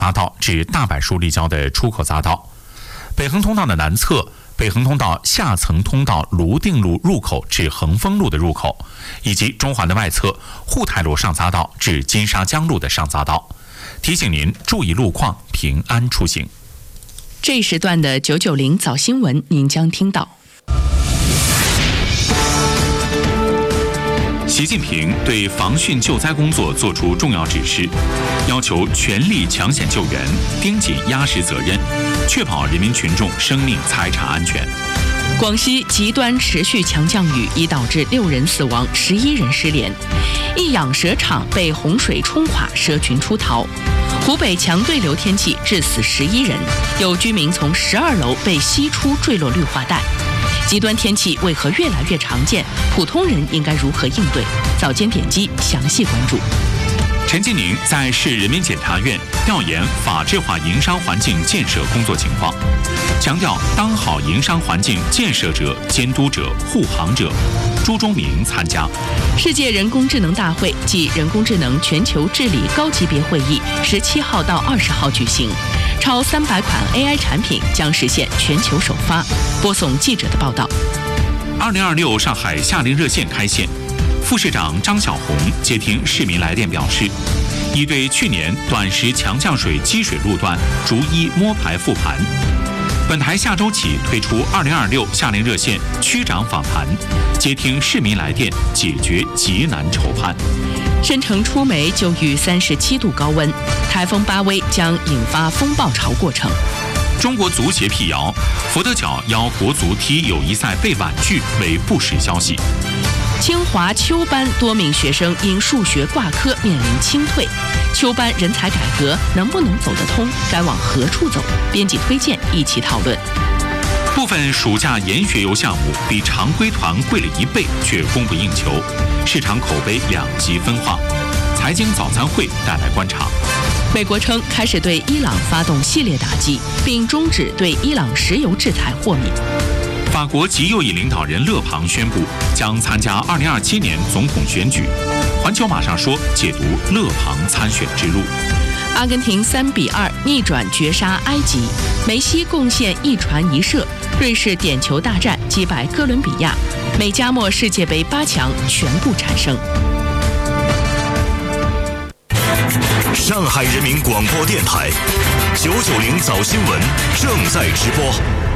匝道至大柏树立交的出口匝道，北横通道的南侧北横通道下层通道泸定路入口至恒丰路的入口，以及中环的外侧沪太路上匝道至金沙江路的上匝道。提醒您注意路况，平安出行。 这一时段的990早新闻您将听到。 习近平对防汛救灾工作作出重要指示，要求全力抢险救援，盯紧压实责任，确保人民群众生命财产安全。 广西极端持续强降雨已导致6人死亡，11人失联。一养蛇场被洪水冲垮，蛇群出逃。湖北强对流天气致死11人，有居民从12楼被吸出坠落绿化带。极端天气为何越来越常见？普通人应该如何应对？早间点击详细关注。 陈吉宁在市人民检察院调研法治化营商环境建设工作情况，强调当好营商环境建设者、监督者、护航者。朱忠明参加。 世界人工智能大会暨人工智能全球治理高级别会议17号到20号举行，超300款 AI 产品将实现全球首发。播送记者的报道。 2026上海夏令热线开线，副市长张小红接听市民来电表示，已对去年短时强降水积水路段逐一摸排复盘。本台下周起推出2026夏令热线区长访谈，接听市民来电，解决急难愁盼。 申城出梅就遇37度高温，台风巴威将引发风暴潮过程。 中国足协辟谣，佛得角邀国足踢友谊赛被婉拒为不实消息。 清华秋班多名学生因数学挂科面临清退，秋班人才改革能不能走得通？该往何处走？编辑推荐一起讨论。 部分暑假研学游项目比常规团贵了1倍，却供不应求，市场口碑两极分化。财经早餐会带来观察。 美国称开始对伊朗发动系列打击，并终止对伊朗石油制裁豁免。 法国极右翼领导人勒庞宣布将参加2027年总统选举。环球马上说解读勒庞参选之路。 阿根廷3比2逆转绝杀埃及，梅西贡献1传1射。瑞士点球大战击败哥伦比亚，美加墨世界杯8强全部产生。 上海人民广播电台990早新闻正在直播。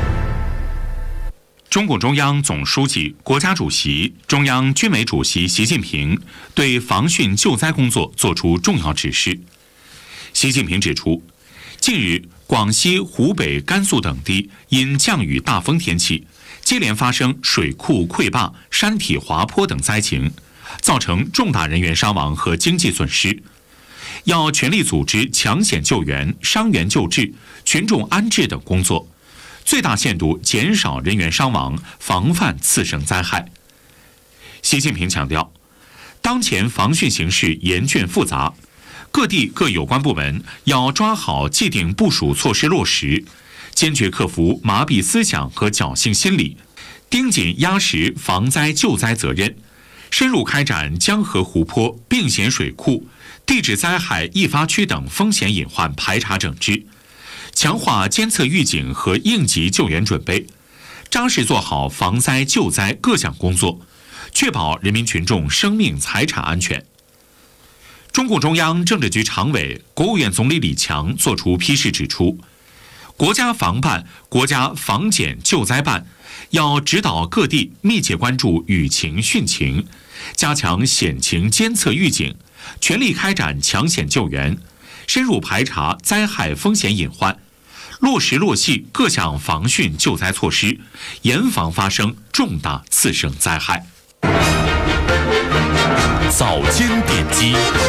中共中央总书记、国家主席、中央军委主席习近平对防汛救灾工作作出重要指示。习近平指出，近日广西、湖北、甘肃等地因降雨大风天气，接连发生水库溃坝、山体滑坡等灾情，造成重大人员伤亡和经济损失。要全力组织抢险救援、伤员救治、群众安置等工作，最大限度减少人员伤亡，防范次生灾害。习近平强调，当前防汛形势严峻复杂，各地各有关部门要抓好既定部署措施落实，坚决克服麻痹思想和侥幸心理，盯紧压实防灾救灾责任，深入开展江河湖泊、并险水库、地质灾害易发区等风险隐患排查整治，强化监测预警和应急救援准备，扎实做好防灾救灾各项工作，确保人民群众生命财产安全。中共中央政治局常委、国务院总理李强作出批示指出，国家防办、国家防检救灾办要指导各地密切关注雨情汛情，加强险情监测预警，全力开展抢险救援，深入排查灾害风险隐患，落实落细各项防汛救灾措施，严防发生重大次生灾害。 早间点击，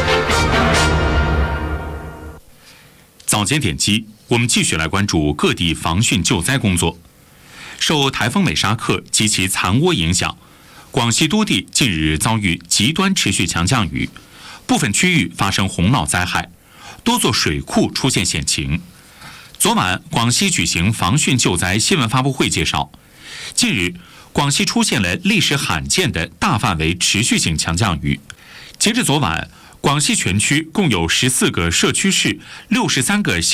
早间点击，我们继续来关注各地防汛救灾工作。受台风美沙克及其残涡影响，广西多地近日遭遇极端持续强降雨，部分区域发生洪涝灾害，多座水库出现险情。昨晚，广西举行防汛救灾新闻发布会介绍，近日广西出现了历史罕见的大范围持续性强降雨。截至昨晚，广西全区共有14个社区市、63个县